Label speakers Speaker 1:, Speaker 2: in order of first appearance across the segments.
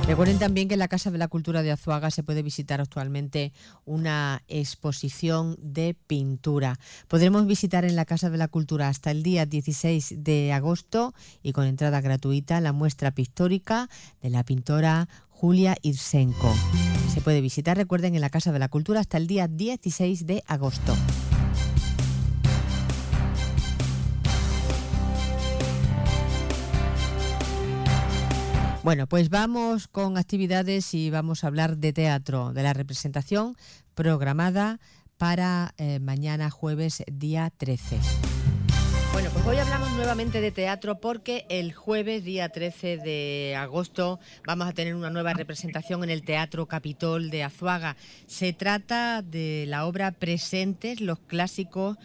Speaker 1: Recuerden también que en la Casa de la Cultura de Azuaga se puede visitar actualmente una exposición de pintura. Podremos visitar en la Casa de la Cultura hasta el día 16 de agosto y con entrada gratuita la muestra pictórica de la pintora Julia Irsenko. Se puede visitar, recuerden, en la Casa de la Cultura hasta el día 16 de agosto. Bueno, pues vamos con actividades y vamos a hablar de teatro, de la representación programada para mañana jueves día 13. Bueno, pues hoy hablamos nuevamente de teatro porque el jueves día 13 de agosto vamos a tener una nueva representación en el Teatro Capitol de Azuaga. Se trata de la obra Presentes, los clásicos.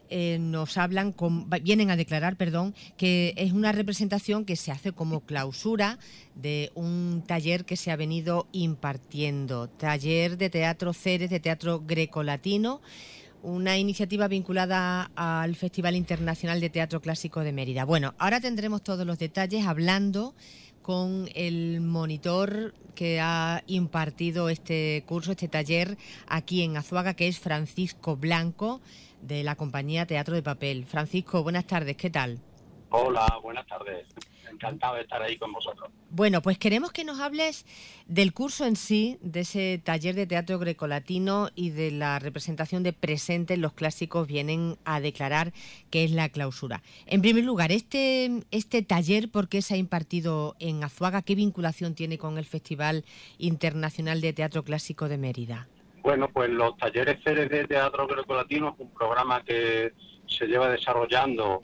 Speaker 1: Vienen a declarar, que es una representación que se hace como clausura de un taller que se ha venido impartiendo, taller de teatro Ceres, de teatro grecolatino, una iniciativa vinculada al Festival Internacional de Teatro Clásico de Mérida. Bueno, ahora tendremos todos los detalles hablando con el monitor que ha impartido este curso, este taller aquí en Azuaga, que es Francisco Blanco, de la compañía Teatro de Papel. Francisco, buenas tardes, ¿qué tal?
Speaker 2: Hola, buenas tardes. Encantado de estar ahí con vosotros.
Speaker 1: Bueno, pues queremos que nos hables del curso en sí, de ese taller de teatro grecolatino y de la representación de Presentes, los clásicos vienen a declarar, que es la clausura. En primer lugar, este taller, ¿por qué se ha impartido en Azuaga? ¿Qué vinculación tiene con el Festival Internacional de Teatro Clásico de Mérida?
Speaker 2: Bueno, pues los talleres Ceres de Teatro Grecolatino es un programa que se lleva desarrollando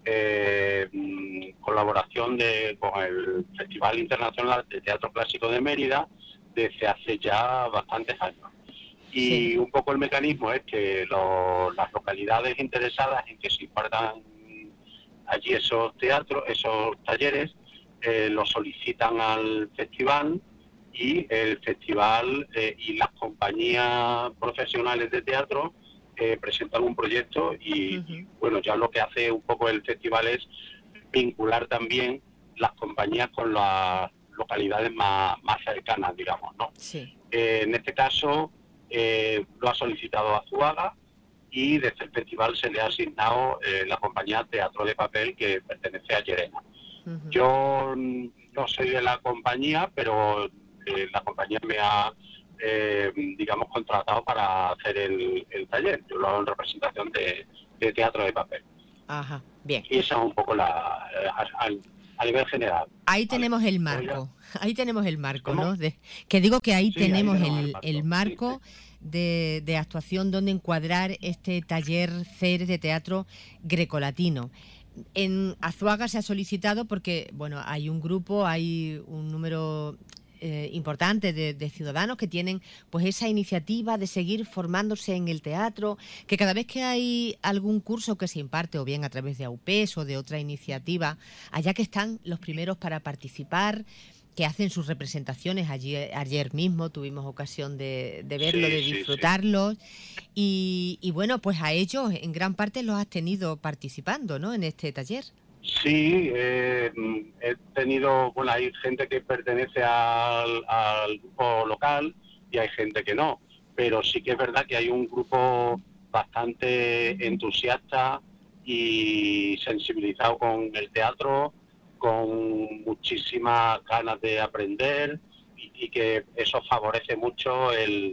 Speaker 2: en colaboración con el Festival Internacional de Teatro Clásico de Mérida desde hace ya bastantes años. Y sí, un poco el mecanismo es que las localidades interesadas en que se impartan allí esos talleres, los solicitan al festival, y el festival y las compañías profesionales de teatro presentan un proyecto y bueno, ya lo que hace un poco el festival es vincular también las compañías con las localidades más cercanas, digamos, ¿no?
Speaker 1: Sí.
Speaker 2: En este caso lo ha solicitado Azuaga y desde el festival se le ha asignado la compañía Teatro de Papel, que pertenece a Llerena. Yo no soy de la compañía, pero la compañía me ha, contratado para hacer el taller. Yo lo hago en representación de Teatro de Papel.
Speaker 1: Ajá, bien.
Speaker 2: Y esa es un poco a nivel general.
Speaker 1: Ahí tenemos el marco. Ahí tenemos el marco,
Speaker 2: ¿cómo?
Speaker 1: ¿no? Que digo que ahí tenemos
Speaker 2: ahí
Speaker 1: el marco sí. de actuación donde encuadrar este taller Ceres de teatro grecolatino. En Azuaga se ha solicitado porque, bueno, hay un grupo, hay un número importante de ciudadanos que tienen pues esa iniciativa de seguir formándose en el teatro, que cada vez que hay algún curso que se imparte o bien a través de AUPES o de otra iniciativa, allá que están los primeros para participar, que hacen sus representaciones. Ayer mismo tuvimos ocasión de verlo, de disfrutarlos, y bueno, pues a ellos en gran parte los has tenido participando, ¿no?, en este taller.
Speaker 2: Sí, he tenido, hay gente que pertenece al grupo local y hay gente que no, pero sí que es verdad que hay un grupo bastante entusiasta y sensibilizado con el teatro, con muchísimas ganas de aprender y que eso favorece mucho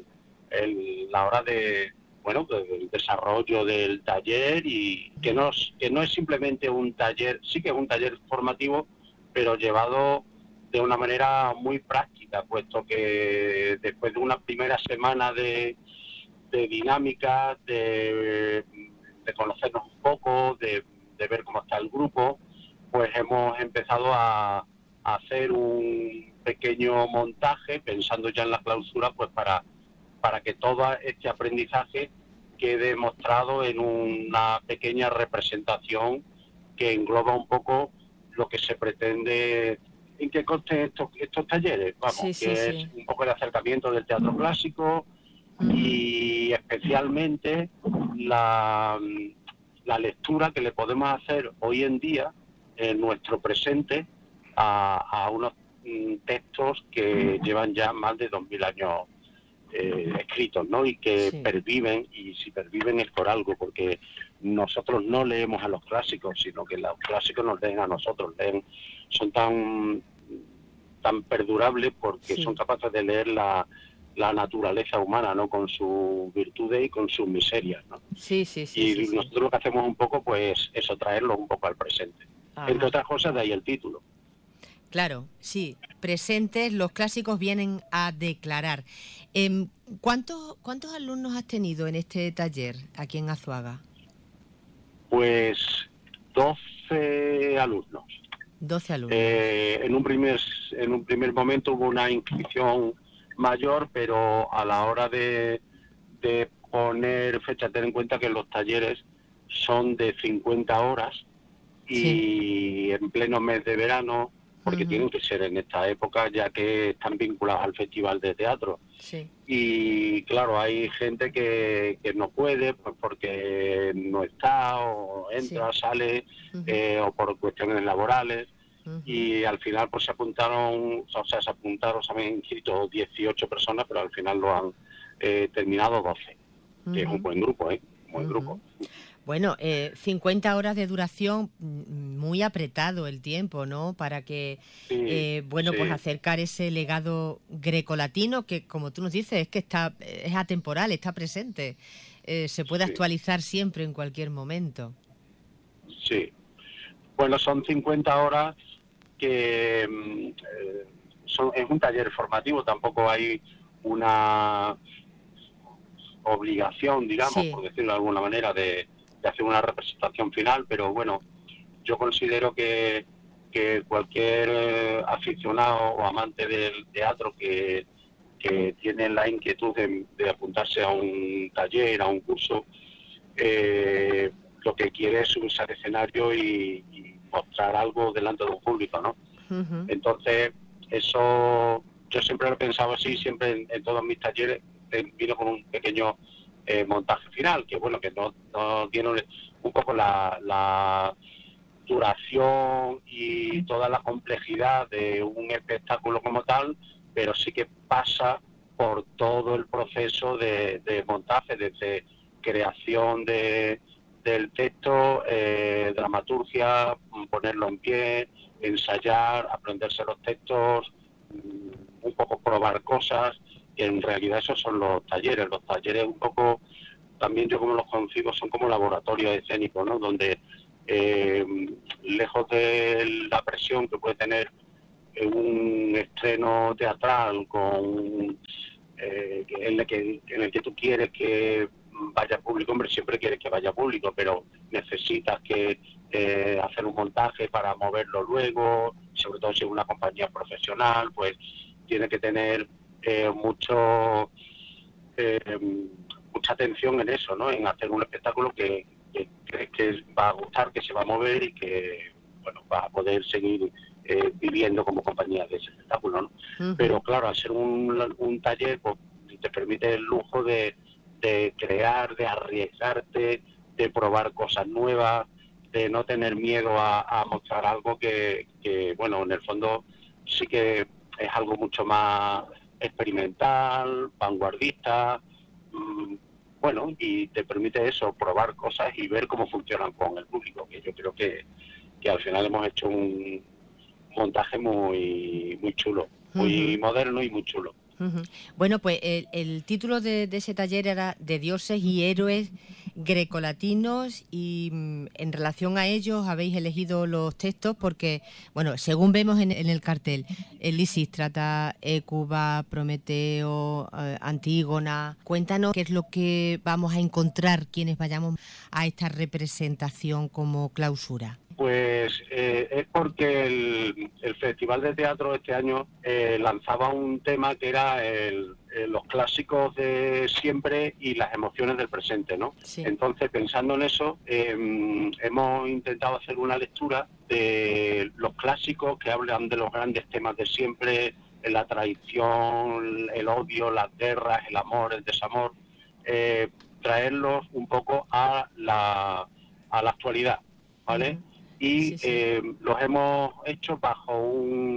Speaker 2: la hora del desarrollo del taller, y que no es simplemente un taller, sí que es un taller formativo, pero llevado de una manera muy práctica, puesto que después de una primera semana de dinámica, de conocernos un poco, de ver cómo está el grupo, pues hemos empezado a hacer un pequeño montaje pensando ya en la clausura, pues para que todo este aprendizaje quede mostrado en una pequeña representación que engloba un poco lo que se pretende, en que consten estos talleres, es un poco el acercamiento del teatro clásico y especialmente la lectura que le podemos hacer hoy en día en nuestro presente a unos son textos que llevan ya más de 2000 años escritos, ¿no? Y que perviven, y si perviven es por algo, porque nosotros no leemos a los clásicos, sino que los clásicos nos leen a nosotros, son tan perdurables porque son capaces de leer la naturaleza humana, ¿no? Con sus virtudes y con sus miserias, ¿no? Y nosotros lo que hacemos un poco, pues eso, traerlo un poco al presente. Ajá. Entre otras cosas, de ahí el título.
Speaker 1: Claro, sí, presentes, los clásicos vienen a declarar. ¿Cuántos alumnos has tenido en este taller aquí en Azuaga?
Speaker 2: Pues 12 alumnos.
Speaker 1: 12 alumnos.
Speaker 2: En un primer momento hubo una inscripción mayor, pero a la hora de poner fecha, ten en cuenta que los talleres son de 50 horas y en pleno mes de verano, porque tienen que ser en esta época, ya que están vinculados al Festival de Teatro.
Speaker 1: Sí.
Speaker 2: Y claro, hay gente que no puede, pues porque no está, o entra, sale, o por cuestiones laborales. Y al final pues se han inscrito 18 personas, pero al final lo han terminado 12, que es un buen grupo, buen grupo.
Speaker 1: Bueno, 50 horas de duración, muy apretado el tiempo, ¿no? Para que, pues acercar ese legado grecolatino que, como tú nos dices, es que es atemporal, está presente, se puede actualizar siempre, en cualquier momento.
Speaker 2: Sí. Bueno, son 50 horas que es un taller formativo, tampoco hay una obligación, digamos, por decirlo de alguna manera, de hacer una representación final, pero bueno, yo considero que cualquier aficionado o amante del teatro que tiene la inquietud de apuntarse a un taller, a un curso, lo que quiere es subirse al escenario y mostrar algo delante de un público, ¿no? Entonces, eso yo siempre lo he pensado así, siempre en todos mis talleres vino con un pequeño montaje final, que bueno, que no tiene un poco la duración y toda la complejidad de un espectáculo como tal, pero sí que pasa por todo el proceso de montaje, desde creación del texto, dramaturgia, ponerlo en pie, ensayar, aprenderse los textos, un poco probar cosas. En realidad esos son los talleres. Los talleres un poco, también yo como los concibo, son como laboratorios escénicos, ¿no? Donde lejos de la presión que puede tener un estreno teatral en el que tú quieres que vaya público, hombre, siempre quieres que vaya público, pero necesitas que hacer un montaje para moverlo luego, sobre todo si es una compañía profesional, pues tiene que tener mucha atención en eso, ¿no? En hacer un espectáculo que crees que va a gustar, que se va a mover y que, bueno, va a poder seguir viviendo como compañía de ese espectáculo, ¿no? Pero claro, al ser un taller, pues te permite el lujo de crear, de arriesgarte, de probar cosas nuevas, de no tener miedo a mostrar algo que, bueno, en el fondo sí que es algo mucho más experimental, vanguardista, bueno, y te permite eso, probar cosas y ver cómo funcionan con el público, que yo creo que al final hemos hecho un montaje muy chulo, muy moderno y muy chulo.
Speaker 1: Bueno, pues el título de ese taller era De dioses y héroes grecolatinos, y en relación a ellos habéis elegido los textos porque, bueno, según vemos en el cartel, el Lisístrata, Hécuba, Prometeo, Antígona. Cuéntanos qué es lo que vamos a encontrar quienes vayamos a esta representación como clausura.
Speaker 2: Pues es porque el Festival de Teatro este año lanzaba un tema que era los clásicos de siempre y las emociones del presente, ¿no? Sí. Entonces, pensando en eso, hemos intentado hacer una lectura de los clásicos que hablan de los grandes temas de siempre, la traición, el odio, las guerras, el amor, el desamor, traerlos un poco a la actualidad, ¿vale? Y los hemos hecho bajo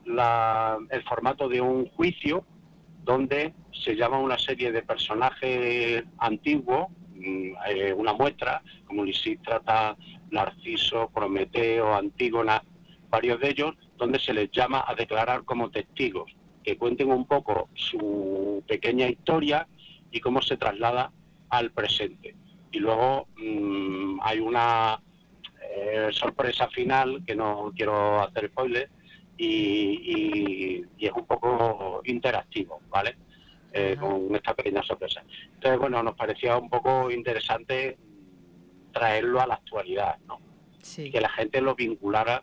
Speaker 2: el formato de un juicio donde se llama una serie de personajes antiguos, una muestra, como Lisístrata, Narciso, Prometeo, Antígona, varios de ellos, donde se les llama a declarar como testigos, que cuenten un poco su pequeña historia y cómo se traslada al presente. Y luego hay una sorpresa final, que no quiero hacer spoiler, y es un poco interactivo, ¿vale? Con esta pequeña sorpresa. Entonces, bueno, nos parecía un poco interesante traerlo a la actualidad, ¿no?
Speaker 1: Sí.
Speaker 2: Y que la gente lo vinculara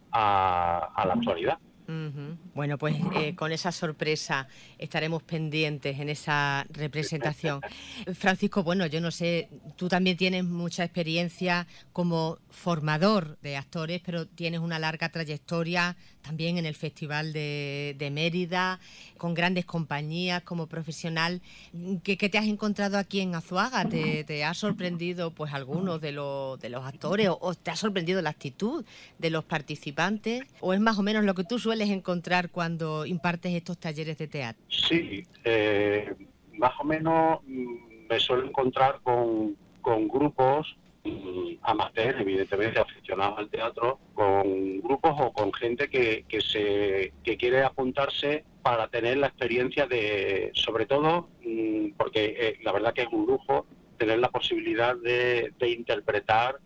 Speaker 2: a la actualidad.
Speaker 1: Uh-huh. Bueno, pues con esa sorpresa estaremos pendientes en esa representación. Francisco, bueno, yo no sé, tú también tienes mucha experiencia como formador de actores, pero tienes una larga trayectoria también en el Festival de Mérida, con grandes compañías como profesional. ¿Qué te has encontrado aquí en Azuaga? ¿Te ha sorprendido pues algunos de los actores o te ha sorprendido la actitud de los participantes? ¿O es más o menos lo que tú sueles encontrar cuando impartes estos talleres de teatro?
Speaker 2: Sí, más o menos me suelo encontrar con grupos amateur, evidentemente aficionados al teatro, con grupos o con gente que quiere apuntarse para tener la experiencia de, sobre todo, porque la verdad que es un lujo tener la posibilidad de interpretar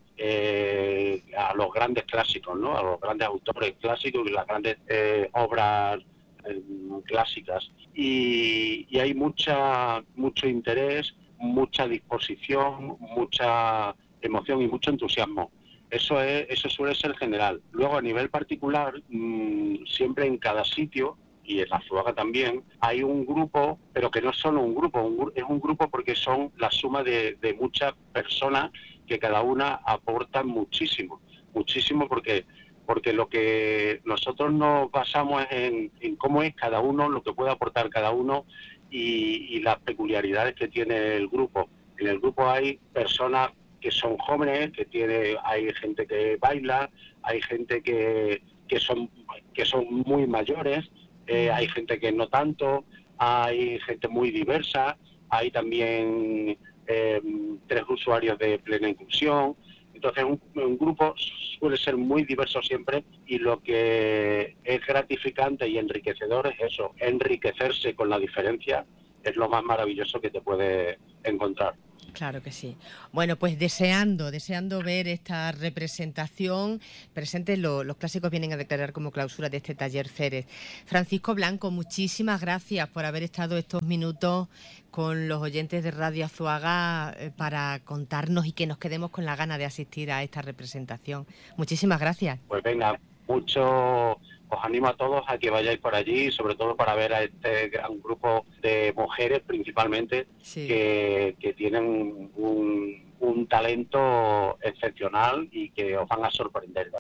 Speaker 2: a los grandes clásicos, ¿no? A los grandes autores clásicos y las grandes obras clásicas. Y hay mucho interés, mucha disposición, mucha emoción y mucho entusiasmo. Eso suele ser general. Luego, a nivel particular, siempre en cada sitio, y en Azuaga también, hay un grupo, pero que no es solo un grupo, es un grupo porque son la suma de muchas personas que cada una aportan muchísimo porque lo que nosotros nos basamos es en cómo es cada uno, lo que puede aportar cada uno y las peculiaridades que tiene el grupo. En el grupo hay personas que son jóvenes, hay gente que baila, hay gente que son muy mayores, hay gente que no tanto, hay gente muy diversa, hay también 3 usuarios de plena inclusión. Entonces un grupo suele ser muy diverso siempre y lo que es gratificante y enriquecedor es eso, enriquecerse con la diferencia es lo más maravilloso que te puede encontrar.
Speaker 1: Claro que sí. Bueno, pues deseando ver esta representación presente. Los clásicos vienen a declarar como clausura de este taller Ceres. Francisco Blanco, muchísimas gracias por haber estado estos minutos con los oyentes de Radio Azuaga para contarnos y que nos quedemos con la gana de asistir a esta representación. Muchísimas gracias.
Speaker 2: Pues venga, os animo a todos a que vayáis por allí, sobre todo para ver a este gran grupo de mujeres principalmente, sí, que tienen un talento excepcional y que os van a sorprender.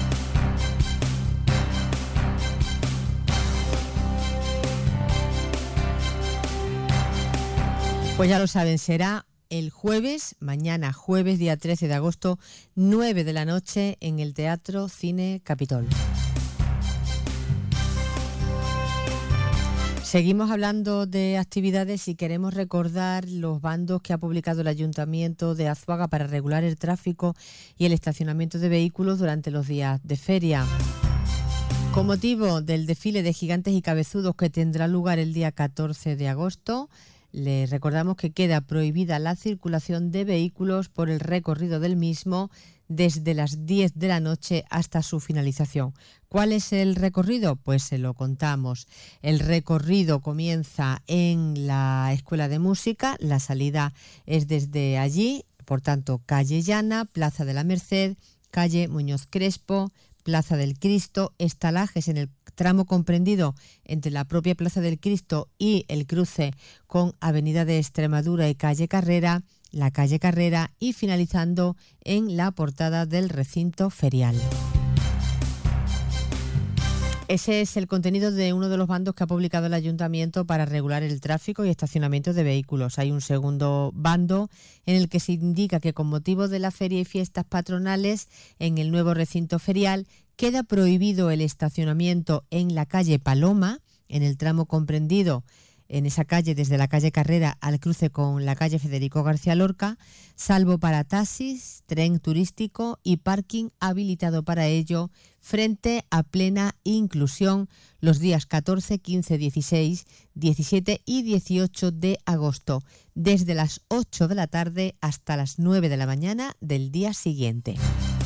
Speaker 1: Pues ya lo saben, será el jueves, mañana jueves, día 13 de agosto, 9 de la noche, en el Teatro Cine Capitol. Seguimos hablando de actividades y queremos recordar los bandos que ha publicado el Ayuntamiento de Azuaga para regular el tráfico y el estacionamiento de vehículos durante los días de feria. Con motivo del desfile de gigantes y cabezudos que tendrá lugar el día 14 de agosto, les recordamos que queda prohibida la circulación de vehículos por el recorrido del mismo desde las 10 de la noche hasta su finalización. ¿Cuál es el recorrido? Pues se lo contamos. El recorrido comienza en la Escuela de Música, la salida es desde allí, por tanto, calle Llana, Plaza de la Merced, calle Muñoz Crespo, Plaza del Cristo, estalajes en el tramo comprendido entre la propia Plaza del Cristo y el cruce con Avenida de Extremadura y calle Carrera, la calle Carrera y finalizando en la portada del recinto ferial. Ese es el contenido de uno de los bandos que ha publicado el Ayuntamiento para regular el tráfico y estacionamiento de vehículos. Hay un segundo bando en el que se indica que con motivo de la feria y fiestas patronales en el nuevo recinto ferial queda prohibido el estacionamiento en la calle Paloma, en el tramo comprendido en esa calle desde la calle Carrera al cruce con la calle Federico García Lorca, salvo para taxis, tren turístico y parking habilitado para ello frente a Plena Inclusión los días 14, 15, 16, 17 y 18 de agosto, desde las 8 de la tarde hasta las 9 de la mañana del día siguiente.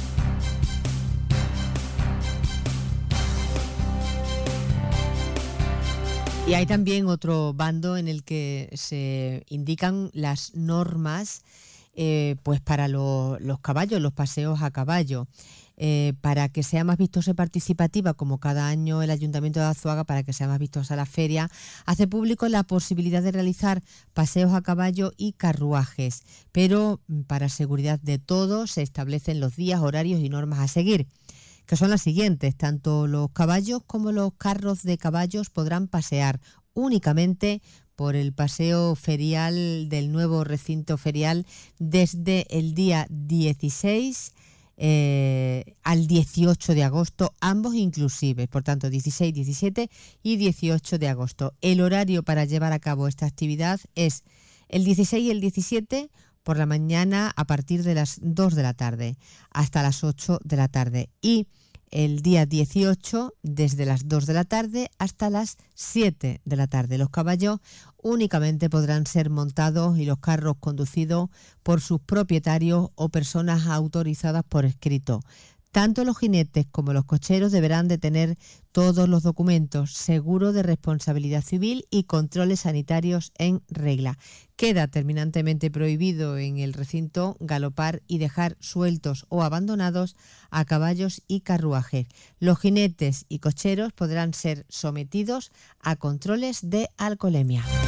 Speaker 1: Y hay también otro bando en el que se indican las normas pues para los caballos, los paseos a caballo. Para que sea más vistosa y participativa, como cada año el Ayuntamiento de Azuaga, para que sea más vistosa la feria, hace público la posibilidad de realizar paseos a caballo y carruajes, pero para seguridad de todos se establecen los días, horarios y normas a seguir, que son las siguientes. Tanto los caballos como los carros de caballos podrán pasear únicamente por el paseo ferial del nuevo recinto ferial desde el día 16 al 18 de agosto, ambos inclusive, por tanto 16, 17 y 18 de agosto. El horario para llevar a cabo esta actividad es el 16 y el 17 por la mañana a partir de las 2 de la tarde hasta las 8 de la tarde y el día 18 desde las 2 de la tarde hasta las 7 de la tarde. Los caballos únicamente podrán ser montados y los carros conducidos por sus propietarios o personas autorizadas por escrito. Tanto los jinetes como los cocheros deberán de tener todos los documentos, seguro de responsabilidad civil y controles sanitarios en regla. Queda terminantemente prohibido en el recinto galopar y dejar sueltos o abandonados a caballos y carruajes. Los jinetes y cocheros podrán ser sometidos a controles de alcoholemia.